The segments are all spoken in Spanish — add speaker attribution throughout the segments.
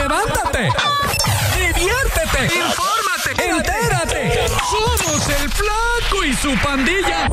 Speaker 1: levántate, diviértete, infórmate, entérate. Somos el Flaco y su pandilla.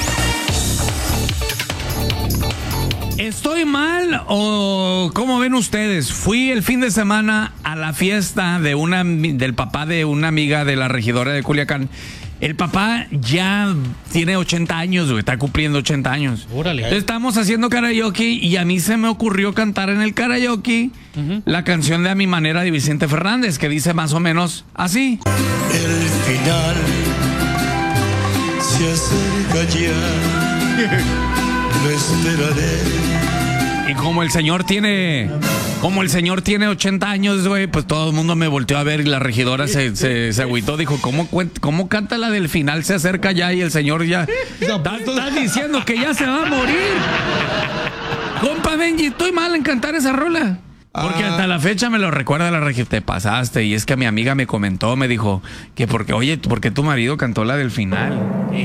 Speaker 1: ¿Estoy mal o cómo ven ustedes? Fui el fin de semana a la fiesta del papá de una amiga de la regidora de Culiacán. El papá ya tiene 80 años, güey, está cumpliendo 80 años.
Speaker 2: Órale.
Speaker 1: Entonces estamos haciendo karaoke y a mí se me ocurrió cantar en el karaoke la canción de A Mi Manera de Vicente Fernández, que dice más o menos así.
Speaker 3: El final se acerca ya, lo esperaré.
Speaker 1: Y como el señor tiene 80 años, güey, pues todo el mundo me volteó a ver y la regidora se agüitó. Dijo, ¿cómo canta la del final? Se acerca ya y el señor ya está diciendo que ya se va a morir. Compa Benji, estoy mal en cantar esa rola. Porque hasta la fecha me lo recuerda la regidora. Te pasaste. Y es que mi amiga me comentó, me dijo que porque tu marido cantó la del final.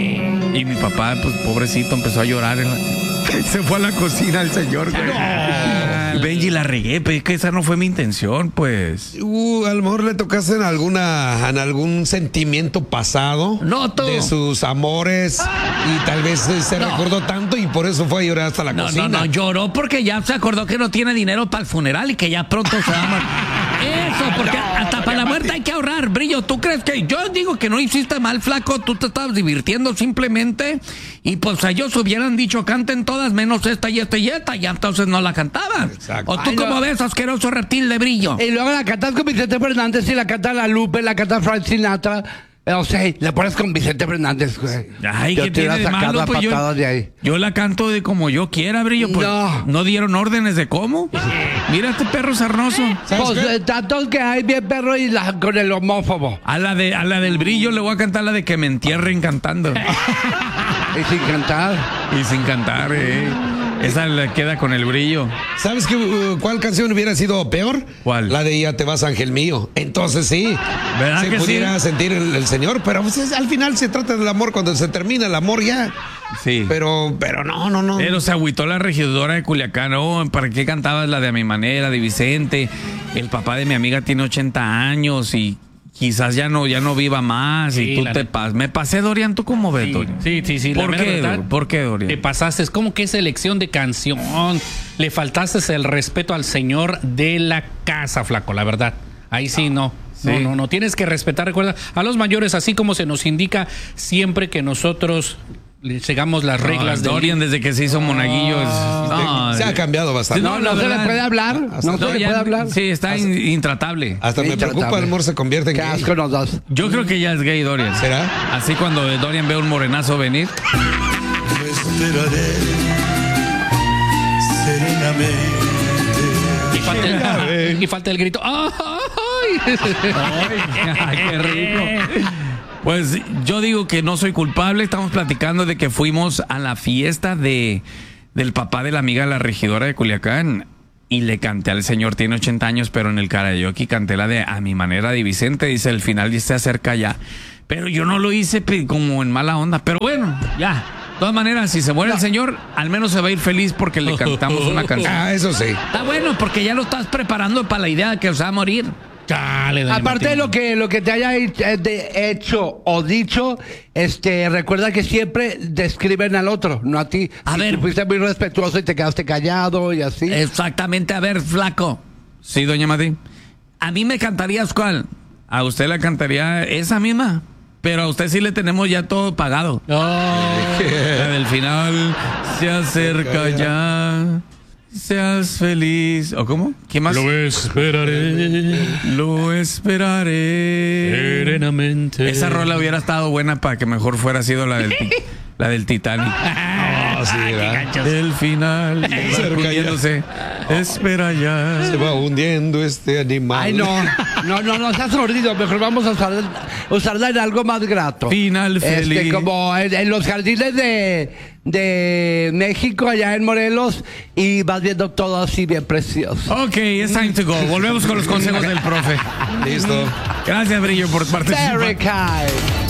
Speaker 1: Y mi papá, pues pobrecito, empezó a llorar. Se fue a la cocina el señor. No. Benji, la regué, pero es que esa no fue mi intención, pues.
Speaker 4: A lo mejor le tocaste en algún sentimiento pasado.
Speaker 1: No,
Speaker 4: de sus amores. Y tal vez se recordó tanto y por eso fue a llorar hasta la cocina.
Speaker 1: No, lloró porque ya se acordó que no tiene dinero para el funeral y que ya pronto se va a morir. Eso, porque hasta para la muerte hay que ahorrar, Brillo. ¿Tú crees que yo digo que no hiciste mal, Flaco? Tú te estabas divirtiendo simplemente y pues ellos hubieran dicho canten todas menos esta y esta y esta, ya entonces no la cantaban. Exacto. ¿O tú cómo ves, asqueroso reptil de Brillo?
Speaker 5: Y luego la cantas con Vicente Fernández y la canta la Lupe, la canta Frank Sinatra. O sea, la pones con Vicente Fernández, güey.
Speaker 1: Ay, ¿qué tiene de malo? Pues yo la canto de como yo quiera, Brillo. Pues no dieron órdenes de cómo. Mira este perro sarnoso.
Speaker 5: Pues tantos que hay bien perro y con el homófobo.
Speaker 1: A la del Brillo le voy a cantar la de que me entierren cantando.
Speaker 5: Y sin cantar.
Speaker 1: Y sin cantar, Esa le queda con el Brillo.
Speaker 4: ¿Sabes cuál canción hubiera sido peor?
Speaker 1: ¿Cuál?
Speaker 4: La de Ya te vas, ángel mío. Entonces sí,
Speaker 1: ¿verdad
Speaker 4: se
Speaker 1: que
Speaker 4: pudiera
Speaker 1: sí?
Speaker 4: sentir el señor, pero pues, al final se trata del amor. Cuando se termina el amor ya.
Speaker 1: Sí.
Speaker 4: Pero no.
Speaker 1: Pero se agüitó la regidora de Culiacán. Oh, ¿para qué cantabas la de A Mi Manera, de Vicente? El papá de mi amiga tiene 80 años y quizás ya no viva más. Sí, y tú me pasé, Dorian. ¿Tú cómo ves, Dorian?
Speaker 2: Sí.
Speaker 1: ¿Por qué, Dorian?
Speaker 2: Te pasaste. Es como que es elección de canción. Le faltaste el respeto al señor de la casa, Flaco, la verdad. Ahí sí no. Sí. No. Tienes que respetar, recuerda, a los mayores, así como se nos indica siempre que nosotros le llegamos las reglas de
Speaker 1: Dorian desde que se hizo monaguillo
Speaker 4: se ha cambiado bastante.
Speaker 5: No se le puede hablar. No se le puede hablar.
Speaker 1: Sí, está intratable.
Speaker 4: Hasta me preocupa, el amor se convierte en
Speaker 5: gay. Qué asco nos das.
Speaker 1: Yo creo que ya es gay, Dorian.
Speaker 4: ¿Será?
Speaker 1: Así cuando Dorian ve un morenazo venir.
Speaker 3: Lo esperaré serenamente.
Speaker 2: Y falta el grito. ¡Ay!
Speaker 1: ¡Qué rico! Pues yo digo que no soy culpable. Estamos platicando de que fuimos a la fiesta del papá de la amiga de la regidora de Culiacán y le canté al señor, tiene 80 años, pero en el karaoke canté la de A Mi Manera de Vicente. Dice, el final se acerca ya. Pero yo no lo hice como en mala onda. Pero bueno, ya. De todas maneras, si se muere el señor, al menos se va a ir feliz porque le cantamos una canción.
Speaker 4: Eso sí.
Speaker 1: Está bueno, porque ya lo estás preparando para la idea de que se va a morir.
Speaker 2: Dale,
Speaker 5: aparte de lo que te haya hecho o dicho, recuerda que siempre describen al otro, no a ti.
Speaker 1: A ver,
Speaker 5: fuiste muy respetuoso y te quedaste callado y así.
Speaker 1: Exactamente. A ver, Flaco. Sí, doña Mati. ¿A mí me cantarías cuál? A usted le cantaría esa misma, pero a usted sí le tenemos ya todo pagado. La del final se acerca ya. Seas feliz. ¿O cómo? ¿Qué más?
Speaker 2: Lo esperaré serenamente.
Speaker 1: Esa rola hubiera estado buena para que mejor fuera sido la del Titanic.
Speaker 4: Sí,
Speaker 1: el final hundiéndose. Espera ya.
Speaker 4: Se va hundiendo este animal.
Speaker 5: Ay, no seas sordido. Mejor vamos a usarla en algo más grato.
Speaker 1: Final feliz.
Speaker 5: Como en los jardines de México, allá en Morelos, y vas viendo todo así bien precioso.
Speaker 1: Ok, it's time to go. Volvemos con los consejos del profe.
Speaker 4: Listo.
Speaker 1: Gracias, Brillo, por participar.
Speaker 5: Very kind.